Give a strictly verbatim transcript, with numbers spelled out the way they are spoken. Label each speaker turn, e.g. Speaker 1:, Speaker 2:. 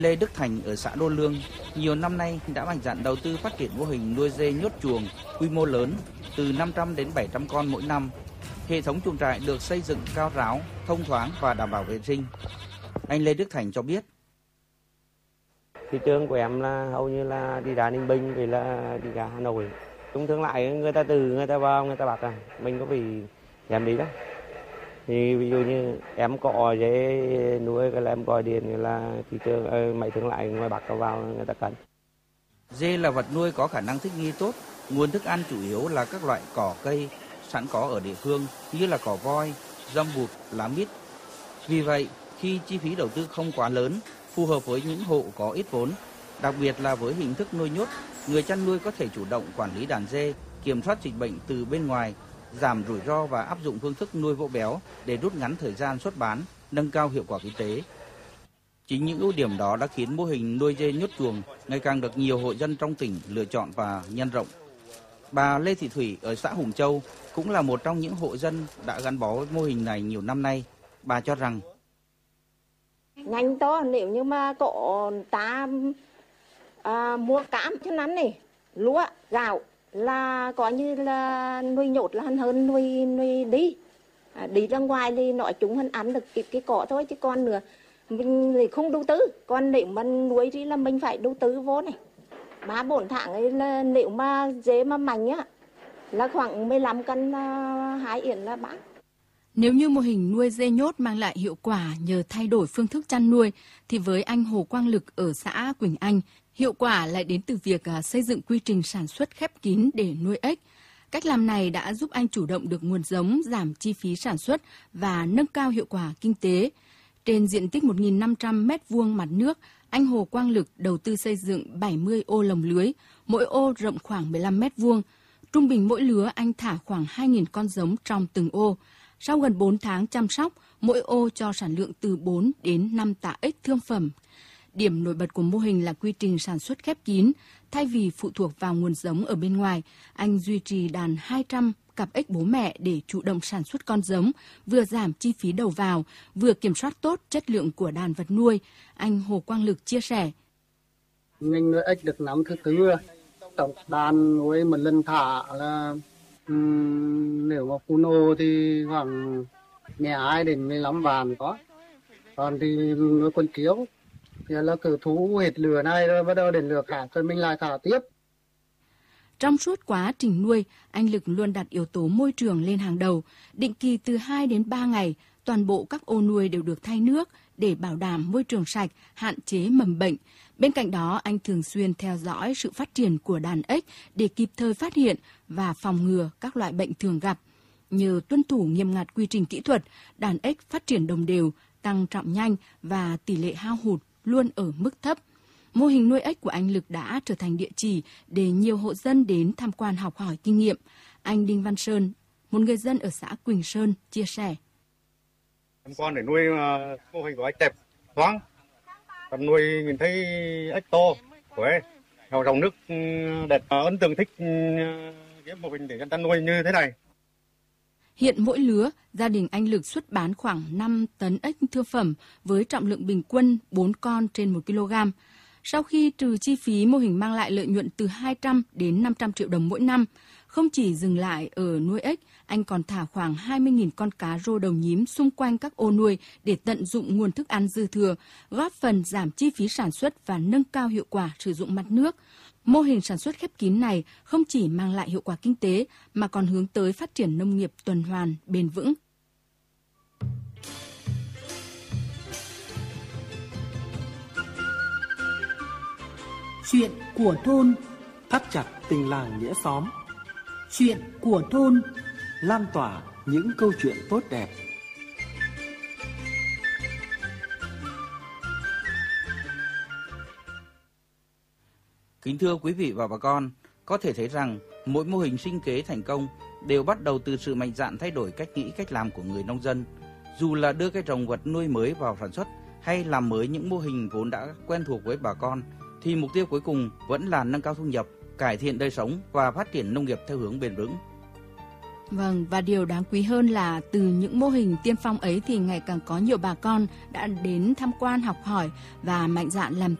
Speaker 1: Lê Đức Thành ở xã Đô Lương nhiều năm nay đã mạnh dạn đầu tư phát triển mô hình nuôi dê nhốt chuồng quy mô lớn từ năm trăm đến bảy trăm con mỗi năm. Hệ thống chuồng trại được xây dựng cao ráo, thông thoáng và đảm bảo vệ sinh. Anh Lê Đức Thành cho biết.
Speaker 2: Thị trường của em là hầu như là đi ra Ninh Bình vì là đi ra Hà Nội. Chúng thường lại người ta từ người ta vào người ta bắt à, mình có bị em đi đó. Thì ví dụ như em cọ dễ nuôi cái là em gọi điện là thị trường ờ, mấy thương lại ngoài Bắc vào người ta cần.
Speaker 1: Dê là vật nuôi có khả năng thích nghi tốt, nguồn thức ăn chủ yếu là các loại cỏ cây sẵn có ở địa phương như là cỏ voi, dâm bụt, lá mít. Vì vậy, khi chi phí đầu tư không quá lớn, phù hợp với những hộ có ít vốn, đặc biệt là với hình thức nuôi nhốt, người chăn nuôi có thể chủ động quản lý đàn dê, kiểm soát dịch bệnh từ bên ngoài, giảm rủi ro và áp dụng phương thức nuôi vỗ béo để rút ngắn thời gian xuất bán, nâng cao hiệu quả kinh tế. Chính những ưu điểm đó đã khiến mô hình nuôi dê nhốt chuồng ngày càng được nhiều hộ dân trong tỉnh lựa chọn và nhân rộng. Bà Lê Thị Thủy ở xã Hùng Châu cũng là một trong những hộ dân đã gắn bó với mô hình này nhiều năm nay. Bà cho rằng
Speaker 3: nhanh to, nếu như mà cậu ta à, mua cám cho nắn này, lúa, gạo là coi như là nuôi nhốt là hơn hơn nuôi nuôi đi. À, đi ra ngoài thì nói chúng hơn ăn được kịp cái cỏ thôi chứ còn nữa mình thì không đầu tư. Còn nếu mà nuôi thì là mình phải đầu tư vô này. Ba bốn tháng ấy là nếu mà dế mà mạnh á là khoảng mười lăm cân hai yển là bán.
Speaker 4: Nếu như mô hình nuôi dê nhốt mang lại hiệu quả nhờ thay đổi phương thức chăn nuôi, thì với anh Hồ Quang Lực ở xã Quỳnh Anh, hiệu quả lại đến từ việc xây dựng quy trình sản xuất khép kín để nuôi ếch. Cách làm này đã giúp anh chủ động được nguồn giống, giảm chi phí sản xuất và nâng cao hiệu quả kinh tế. Trên diện tích một nghìn năm trăm mét vuông mặt nước, anh Hồ Quang Lực đầu tư xây dựng bảy mươi ô lồng lưới, mỗi ô rộng khoảng mười lăm mét vuông. Trung bình mỗi lứa anh thả khoảng hai nghìn con giống trong từng ô. Sau gần bốn tháng chăm sóc, mỗi ô cho sản lượng từ bốn đến năm tạ ếch thương phẩm. Điểm nổi bật của mô hình là quy trình sản xuất khép kín. Thay vì phụ thuộc vào nguồn giống ở bên ngoài, anh duy trì đàn hai trăm cặp ếch bố mẹ để chủ động sản xuất con giống, vừa giảm chi phí đầu vào, vừa kiểm soát tốt chất lượng của đàn vật nuôi. Anh Hồ Quang Lực chia sẻ.
Speaker 5: Mình nuôi ếch được năm thứ tư rồi. Tổng đàn nuôi một lần thả là um, nếu mà phun ô thì khoảng mười hai đến mười lăm vạn có. Còn thì nuôi con chiếu thì là cử thú hết lửa này rồi bắt đầu đến lửa khác rồi mình lại thả tiếp.
Speaker 4: Trong suốt quá trình nuôi, anh Lực luôn đặt yếu tố môi trường lên hàng đầu. Định kỳ từ hai đến ba ngày, toàn bộ các ô nuôi đều được thay nước để bảo đảm môi trường sạch, hạn chế mầm bệnh. Bên cạnh đó, anh thường xuyên theo dõi sự phát triển của đàn ếch để kịp thời phát hiện và phòng ngừa các loại bệnh thường gặp. Nhờ tuân thủ nghiêm ngặt quy trình kỹ thuật, đàn ếch phát triển đồng đều, tăng trọng nhanh và tỷ lệ hao hụt luôn ở mức thấp. Mô hình nuôi ếch của anh Lực đã trở thành địa chỉ để nhiều hộ dân đến tham quan học hỏi kinh nghiệm. Anh Đinh Văn Sơn, một người dân ở xã Quỳnh Sơn, chia sẻ.
Speaker 6: Tham quan để nuôi uh, mô hình của ếch đẹp, thoáng. Còn nuôi nhìn thấy ếch to, khỏe, dòng dòng nước đẹp, ấn tượng thích cái mô hình để chăn nuôi như thế này.
Speaker 4: Hiện mỗi lứa, gia đình anh Lực xuất bán khoảng năm tấn ếch thương phẩm với trọng lượng bình quân bốn con trên một ki lô gam. Sau khi trừ chi phí, mô hình mang lại lợi nhuận từ hai trăm đến năm trăm triệu đồng mỗi năm. Không chỉ dừng lại ở nuôi ếch, anh còn thả khoảng hai mươi nghìn con cá rô đầu nhím xung quanh các ô nuôi để tận dụng nguồn thức ăn dư thừa, góp phần giảm chi phí sản xuất và nâng cao hiệu quả sử dụng mặt nước. Mô hình sản xuất khép kín này không chỉ mang lại hiệu quả kinh tế mà còn hướng tới phát triển nông nghiệp tuần hoàn, bền vững.
Speaker 7: Chuyện của thôn,
Speaker 8: thắt chặt tình làng nghĩa xóm.
Speaker 7: Chuyện của thôn,
Speaker 8: lan tỏa những câu chuyện tốt đẹp.
Speaker 1: Kính thưa quý vị và bà con, có thể thấy rằng mỗi mô hình sinh kế thành công đều bắt đầu từ sự mạnh dạn thay đổi cách nghĩ, cách làm của người nông dân. Dù là đưa cây trồng vật nuôi mới vào sản xuất hay làm mới những mô hình vốn đã quen thuộc với bà con, thì mục tiêu cuối cùng vẫn là nâng cao thu nhập, cải thiện đời sống và phát triển nông nghiệp theo hướng bền vững.
Speaker 4: Vâng, và điều đáng quý hơn là từ những mô hình tiên phong ấy thì ngày càng có nhiều bà con đã đến tham quan học hỏi và mạnh dạn làm